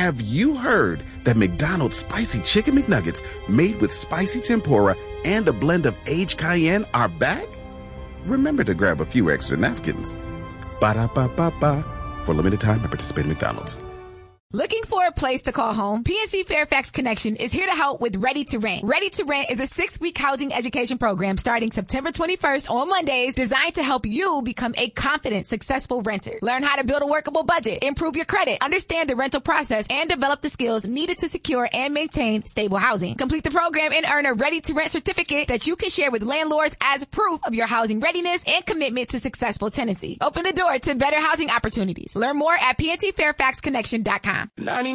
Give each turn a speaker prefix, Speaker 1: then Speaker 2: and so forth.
Speaker 1: Have you heard that McDonald's Spicy Chicken McNuggets made with spicy tempura and a blend of aged cayenne are back? Remember to grab a few extra napkins. Ba-da-ba-ba-ba. For limited time at participating McDonald's.
Speaker 2: Looking for a place to call home? PNC Fairfax Connection is here to help with Ready to Rent. Ready to Rent is a 6-week housing education program starting September 21st on Mondays designed to help you become a confident, successful renter. Learn how to build a workable budget, improve your credit, understand the rental process, and develop the skills needed to secure and maintain stable housing. Complete the program and earn a Ready to Rent certificate that you can share with landlords as proof of your housing readiness and commitment to successful tenancy. Open the door to better housing opportunities. Learn more at pncfairfaxconnection.com.